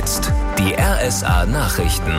jetzt die RSA Nachrichten.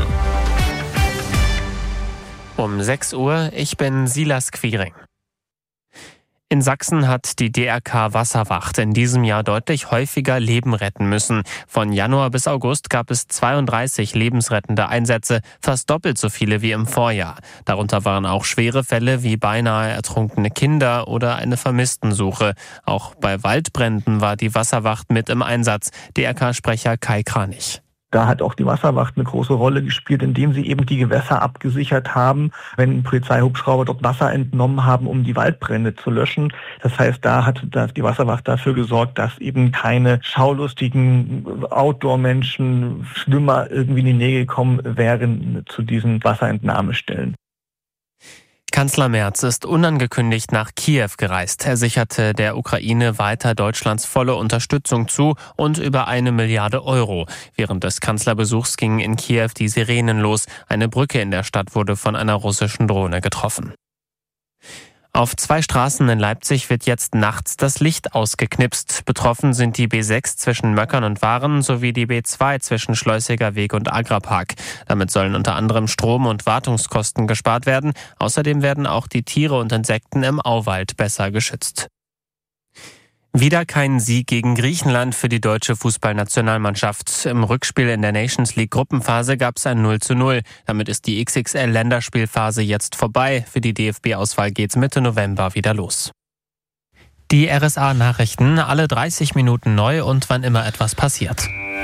Um 6 Uhr, ich bin Silas Quiring. In Sachsen hat die DRK Wasserwacht in diesem Jahr deutlich häufiger Leben retten müssen. Von Januar bis August gab es 32 lebensrettende Einsätze, fast doppelt so viele wie im Vorjahr. Darunter waren auch schwere Fälle wie beinahe ertrunkene Kinder oder eine Vermisstensuche. Auch bei Waldbränden war die Wasserwacht mit im Einsatz. DRK-Sprecher Kai Kranich. Da hat auch die Wasserwacht eine große Rolle gespielt, indem sie eben die Gewässer abgesichert haben, wenn Polizeihubschrauber dort Wasser entnommen haben, um die Waldbrände zu löschen. Das heißt, da hat die Wasserwacht dafür gesorgt, dass eben keine schaulustigen Outdoor-Menschen, Schwimmer irgendwie in die Nähe gekommen wären zu diesen Wasserentnahmestellen. Kanzler Merz ist unangekündigt nach Kiew gereist. Er sicherte der Ukraine weiter Deutschlands volle Unterstützung zu und über 1 Milliarde Euro. Während des Kanzlerbesuchs gingen in Kiew die Sirenen los. Eine Brücke in der Stadt wurde von einer russischen Drohne getroffen. Auf 2 Straßen in Leipzig wird jetzt nachts das Licht ausgeknipst. Betroffen sind die B6 zwischen Möckern und Waren sowie die B2 zwischen Schleusiger Weg und Agrapark. Damit sollen unter anderem Strom- und Wartungskosten gespart werden. Außerdem werden auch die Tiere und Insekten im Auwald besser geschützt. Wieder kein Sieg gegen Griechenland für die deutsche Fußballnationalmannschaft. Im Rückspiel in der Nations League Gruppenphase gab es ein 0:0. Damit ist die XXL-Länderspielphase jetzt vorbei. Für die DFB-Auswahl geht's Mitte November wieder los. Die RSA-Nachrichten, alle 30 Minuten neu und wann immer etwas passiert.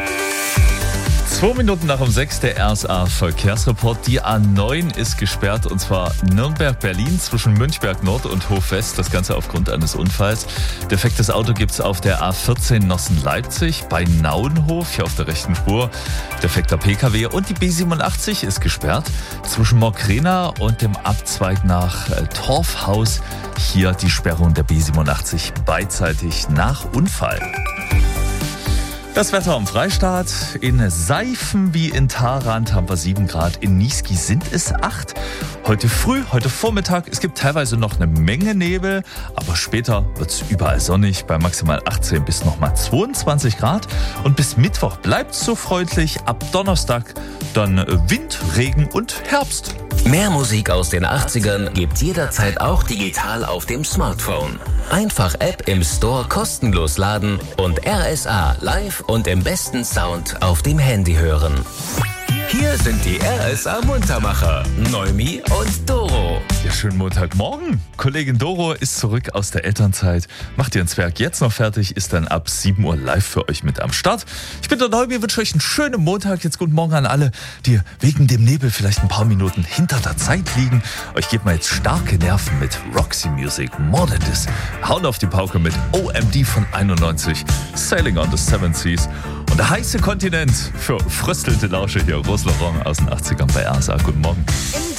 2 Minuten nach um 6 der RSA-Verkehrsreport. Die A9 ist gesperrt, und zwar Nürnberg-Berlin zwischen Münchberg Nord und Hof West. Das Ganze aufgrund eines Unfalls. Defektes Auto gibt es auf der A14 Nossen-Leipzig bei Nauenhof, hier auf der rechten Spur. Defekter PKW und die B87 ist gesperrt zwischen Morkrena und dem Abzweig nach Torfhaus. Hier die Sperrung der B87 beidseitig nach Unfall. Das Wetter am Freistaat. In Seifen wie in Tharand haben wir 7 Grad. In Niesky sind es 8. Heute früh, heute Vormittag, es gibt teilweise noch eine Menge Nebel, aber später wird es überall sonnig bei maximal 18 bis nochmal 22 Grad. Und bis Mittwoch bleibt es so freundlich. Ab Donnerstag dann Wind, Regen und Herbst. Mehr Musik aus den 80ern gibt's jederzeit auch digital auf dem Smartphone. Einfach App im Store kostenlos laden und RSA live und im besten Sound auf dem Handy hören. Hier sind die RSA Muntermacher, Noemi und Doro. Ja, schönen Montagmorgen. Kollegin Doro ist zurück aus der Elternzeit, macht ihren Zwerg jetzt noch fertig, ist dann ab 7 Uhr live für euch mit am Start. Ich bin der Noemi, wünsche euch einen schönen Montag. Jetzt guten Morgen an alle, die wegen dem Nebel vielleicht ein paar Minuten hinter der Zeit liegen. Euch gebt mal jetzt starke Nerven mit Roxy Music, More Than This. Hauen auf die Pauke mit OMD von 91, Sailing on the Seven Seas. Und der heiße Kontinent für fröstelte Lausche hier, Rose Laurent aus den 80ern bei RSA. Guten Morgen.